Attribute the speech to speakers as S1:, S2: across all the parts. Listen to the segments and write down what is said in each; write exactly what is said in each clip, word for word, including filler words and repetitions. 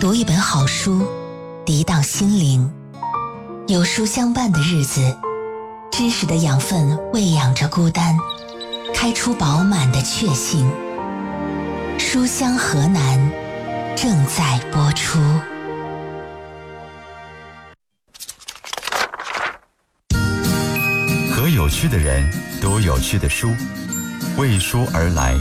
S1: 读一本好书，涤荡心灵。有书相伴的日子，知识的养分喂养着孤单，开出饱满的确信。书香河南正在播出。
S2: 和有趣的人读有趣的书，为书而来。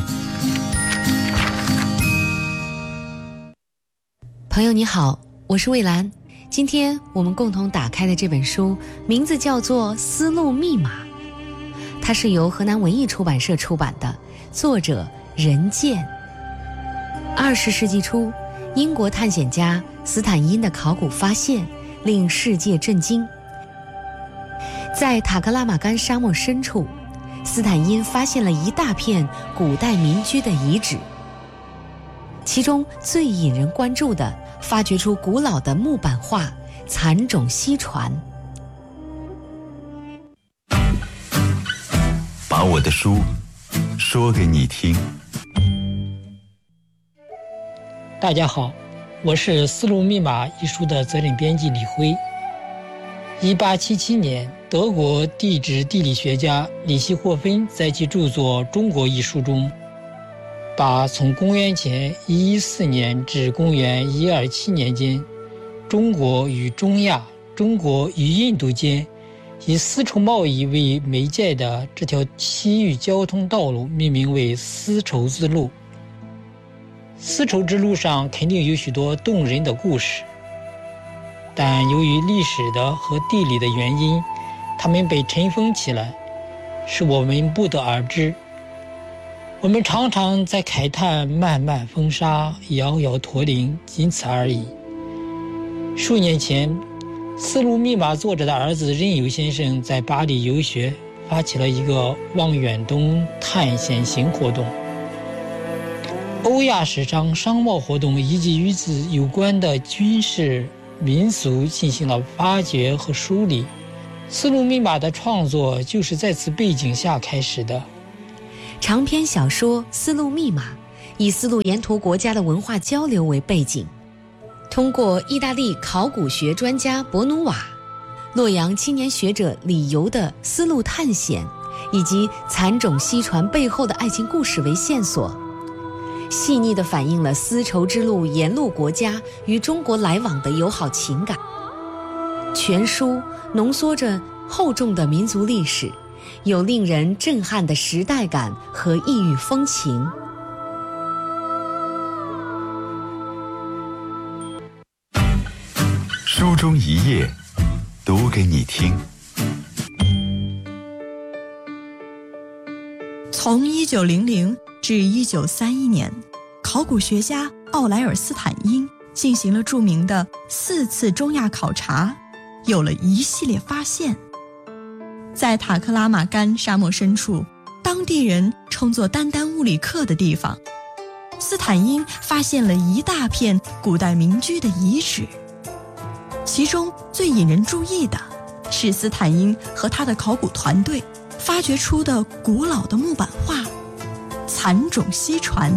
S3: 朋友你好，我是蔚兰。今天我们共同打开的这本书名字叫做《丝路密码》，它是由河南文艺出版社出版的，作者任健。二十世纪初，英国探险家斯坦因的考古发现令世界震惊。在塔克拉玛干沙漠深处，斯坦因发现了一大片古代民居的遗址，其中最引人关注的，发掘出古老的木板画蚕种溪船。
S2: 把我的书说给你听。
S4: 大家好，我是《丝路密码》一书的责任编辑李辉。一八七七年，德国地质地理学家里希霍芬在其著作《中国》一书中，把从公元前一一四年至公元一二七年间，中国与中亚、中国与印度间以丝绸贸易为媒介的这条西域交通道路命名为丝绸之路。丝绸之路上肯定有许多动人的故事，但由于历史的和地理的原因，它们被尘封起来，使我们不得而知。我们常常在慨叹漫漫风沙，遥遥驼铃，仅此而已。数年前，《丝路密码》作者的儿子任友先生在巴黎游学，发起了一个望远东探险行活动。欧亚史上商贸活动以及与此有关的军事民俗进行了发掘和梳理。《丝路密码》的创作就是在此背景下开始的。
S3: 长篇小说《丝路密码》以丝路沿途国家的文化交流为背景，通过意大利考古学专家博努瓦、洛阳青年学者李游的丝路探险，以及蚕种溪船背后的爱情故事为线索，细腻地反映了丝绸之路沿路国家与中国来往的友好情感。全书浓缩着厚重的民族历史，有令人震撼的时代感和异域风情。
S2: 书中一页，读给你听。
S5: 从一九零零至一九三一年，考古学家奥莱尔斯坦因进行了著名的四次中亚考察，有了一系列发现。在塔克拉玛干沙漠深处，当地人称作丹丹乌里克的地方，斯坦因发现了一大片古代民居的遗址。其中最引人注意的是斯坦因和他的考古团队发掘出的古老的木板画蚕种溪船。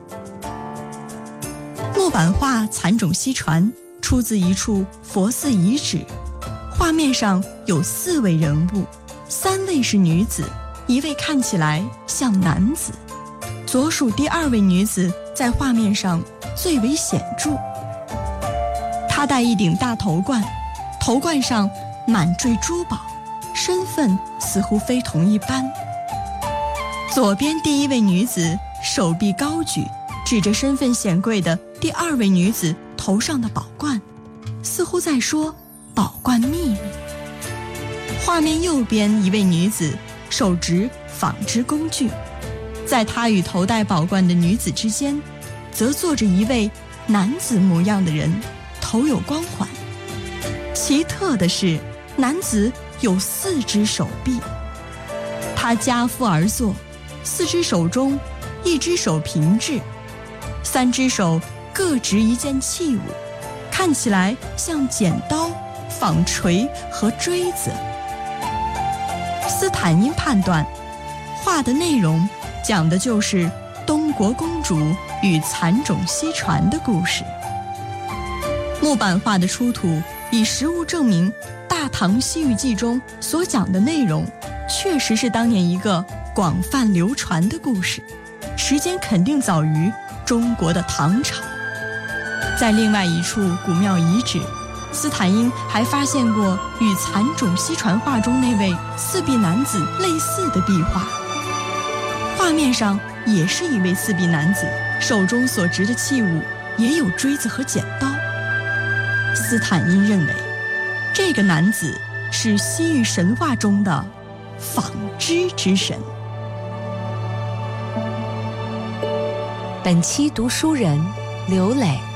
S5: 木板画蚕种溪船出自一处佛寺遗址，画面上有四位人物，三位是女子，一位看起来像男子。左数第二位女子在画面上最为显著，她戴一顶大头冠，头冠上满缀珠宝，身份似乎非同一般。左边第一位女子手臂高举，指着身份显贵的第二位女子头上的宝冠，似乎在说宝冠秘密。画面右边一位女子手执纺织工具，在她与头戴宝冠的女子之间，则坐着一位男子模样的人，头有光环。奇特的是，男子有四只手臂，他夹腹而坐，四只手中一只手平置，三只手各执一件器物，看起来像剪刀、纺锤和锥子。斯坦因判断，画的内容讲的就是东国公主与蚕种溪船的故事。 木板画的出土以实物证明《大唐西域记》中所讲的内容确实是当年一个广泛流传的故事，时间肯定早于中国的唐朝。在另外一处古庙遗址，斯坦因还发现过与蚕种西传画中那位四臂男子类似的壁画，画面上也是一位四臂男子，手中所执的器物也有锥子和剪刀。斯坦因认为，这个男子是西域神话中的纺织之神。
S3: 本期读书人刘磊。